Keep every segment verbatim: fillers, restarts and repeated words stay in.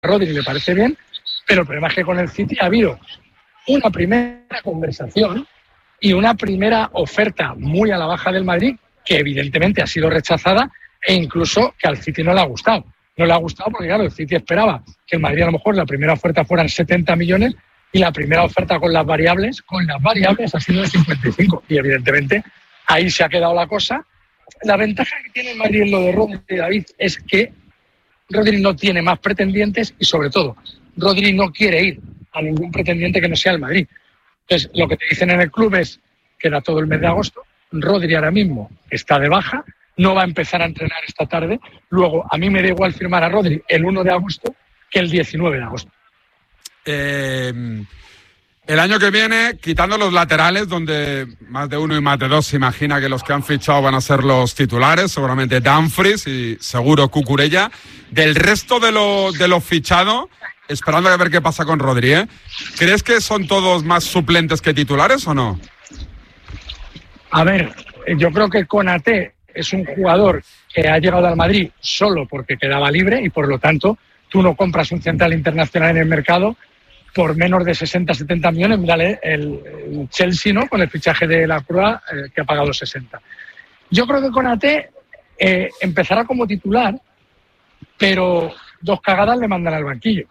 Rodri le parece bien, pero el problema es que con el City ha habido una primera conversación y una primera oferta muy a la baja del Madrid, que evidentemente ha sido rechazada e incluso que al City no le ha gustado. No le ha gustado porque, claro, el City esperaba que el Madrid a lo mejor la primera oferta fueran setenta millones y la primera oferta con las variables, con las variables ha sido de cincuenta y cinco. Y evidentemente ahí se ha quedado la cosa. La ventaja que tiene el Madrid en lo de Rodri, David, es que Rodri no tiene más pretendientes y, sobre todo, Rodri no quiere ir a ningún pretendiente que no sea el Madrid. Entonces, lo que te dicen en el club es que era todo el mes de agosto. Rodri ahora mismo está de baja, no va a empezar a entrenar esta tarde. Luego, a mí me da igual firmar a Rodri el uno de agosto que el diecinueve de agosto. Eh, el año que viene, quitando los laterales, donde más de uno y más de dos se imagina que los que han fichado van a ser los titulares, seguramente Dumfries y seguro Cucurella. Del resto de los de los fichados, esperando a ver qué pasa con Rodri, ¿eh? ¿Crees que son todos más suplentes que titulares o no? A ver, yo creo que Konaté es un jugador que ha llegado al Madrid solo porque quedaba libre y por lo tanto tú no compras un central internacional en el mercado por menos de sesenta, setenta millones. Mírale el, el Chelsea, ¿no? Con el fichaje de la Croix, eh, que ha pagado sesenta. Yo creo que Konaté eh, empezará como titular, pero dos cagadas le mandan al banquillo.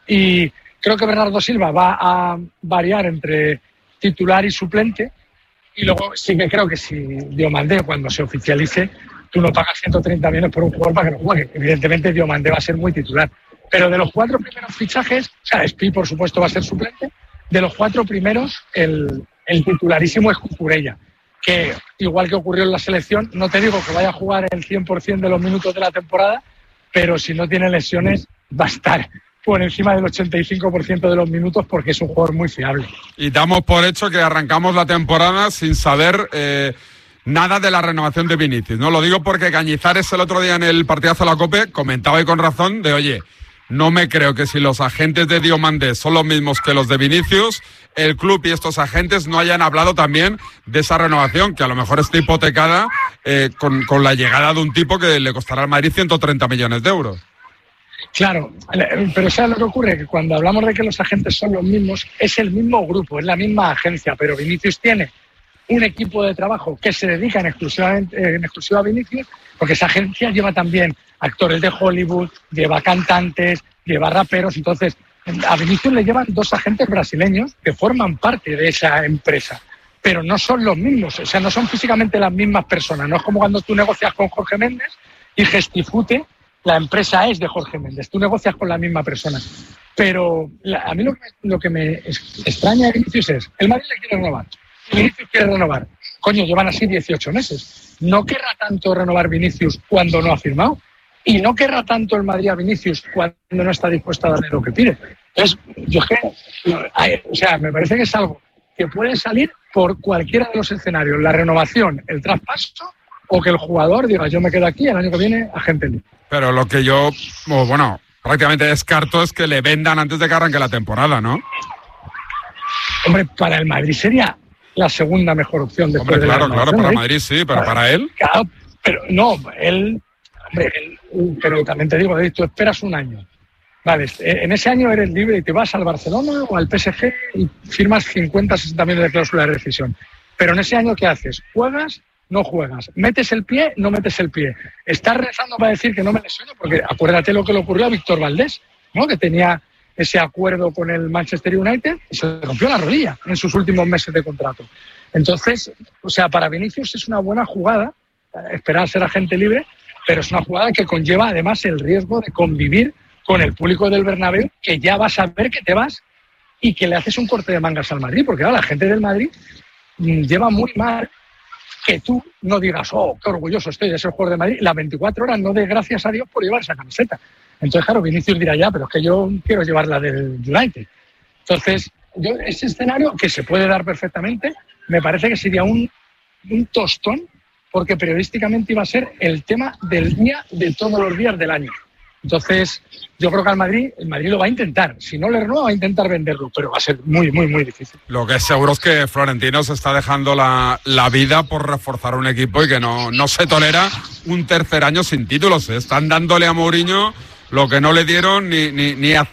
Y creo que Bernardo Silva va a variar entre titular y suplente. Y luego sí que creo que si Diomandé, cuando se oficialice, tú no pagas ciento treinta millones por un jugador para que no juegue. Evidentemente Diomandé va a ser muy titular. Pero de los cuatro primeros fichajes, o sea, Spi por supuesto va a ser suplente, de los cuatro primeros el, el titularísimo es Cucurella, que igual que ocurrió en la selección, no te digo que vaya a jugar el cien por ciento de los minutos de la temporada, pero si no tiene lesiones va a estar por encima del ochenta y cinco por ciento de los minutos porque es un jugador muy fiable. Y damos por hecho que arrancamos la temporada sin saber eh, nada de la renovación de Vinicius, ¿no? Lo digo porque Cañizares el otro día en el partidazo de la COPE comentaba y con razón de, oye, no me creo que si los agentes de Diomandé son los mismos que los de Vinicius, el club y estos agentes no hayan hablado también de esa renovación, que a lo mejor está hipotecada eh, con, con la llegada de un tipo que le costará al Madrid ciento treinta millones de euros. Claro, pero ¿sabes lo que ocurre? Que cuando hablamos de que los agentes son los mismos, es el mismo grupo, es la misma agencia, pero Vinicius tiene un equipo de trabajo que se dedica en, exclusivamente, en exclusiva a Vinicius, porque esa agencia lleva también actores de Hollywood, lleva cantantes, lleva raperos. Entonces, a Vinicius le llevan dos agentes brasileños que forman parte de esa empresa, pero no son los mismos, o sea, no son físicamente las mismas personas. No es como cuando tú negocias con Jorge Méndez y Gestifute, la empresa es de Jorge Méndez, tú negocias con la misma persona. Pero la, a mí lo que, lo que me extraña de Vinicius es, el Madrid le quiere renovar, Vinicius quiere renovar. Coño, llevan así dieciocho meses. No querrá tanto renovar Vinicius cuando no ha firmado. Y no querrá tanto el Madrid a Vinicius cuando no está dispuesto a darle lo que pide. Entonces, yo es que, o sea, me parece que es algo que puede salir por cualquiera de los escenarios. La renovación, el traspaso, o que el jugador diga, yo me quedo aquí, el año que viene, agente libre. Pero lo que yo, bueno, prácticamente descarto es que le vendan antes de que arranque la temporada, ¿no? Hombre, para el Madrid sería la segunda mejor opción después. Hombre, claro, de la claro, para ¿eh? Madrid sí, pero para, para él. Claro, pero no, él, hombre, él, pero también te digo, tú esperas un año. Vale, en ese año eres libre y te vas al Barcelona o al P S G y firmas cincuenta, sesenta millones de cláusula de rescisión. Pero en ese año, ¿qué haces? ¿Juegas? No juegas. ¿Metes el pie? No metes el pie. Estás rezando para decir que no me lesiono, porque acuérdate lo que le ocurrió a Víctor Valdés, ¿no? Que tenía ese acuerdo con el Manchester United y se rompió la rodilla en sus últimos meses de contrato. Entonces, o sea, para Vinicius es una buena jugada, esperar ser agente libre, pero es una jugada que conlleva además el riesgo de convivir con el público del Bernabéu, que ya vas a ver que te vas y que le haces un corte de mangas al Madrid, porque ahora la gente del Madrid lleva muy mal que tú no digas, oh, qué orgulloso estoy de ser jugador de Madrid, las veinticuatro horas no de gracias a Dios por llevar esa camiseta. Entonces, claro, Vinicius dirá ya, pero es que yo quiero llevar la del United. Entonces, yo, ese escenario, que se puede dar perfectamente, me parece que sería un, un tostón, porque periodísticamente iba a ser el tema del día de todos los días del año. Entonces, yo creo que al Madrid, el Madrid lo va a intentar. Si no le renueva, va a intentar venderlo, pero va a ser muy, muy, muy difícil. Lo que es seguro es que Florentino se está dejando la, la vida por reforzar un equipo y que no, no se tolera un tercer año sin títulos. Están dándole a Mourinho lo que no le dieron ni, ni, ni a